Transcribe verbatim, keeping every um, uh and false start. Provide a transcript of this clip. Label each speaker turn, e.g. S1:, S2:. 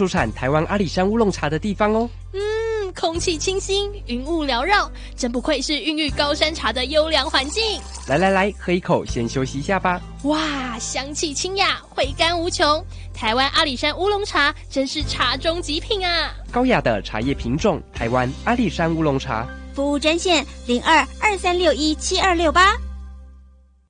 S1: 出产台湾阿里山乌龙茶的地方哦。
S2: 嗯，空气清新，云雾缭绕，真不愧是孕育高山茶的优良环境。
S1: 来来来，喝一口，先休息一下吧。
S2: 哇，香气清雅，回甘无穷。台湾阿里山乌龙茶真是茶中极品啊！
S1: 高雅的茶叶品种，台湾阿里山乌龙茶。
S3: 服务专线零二二三六一七二六八。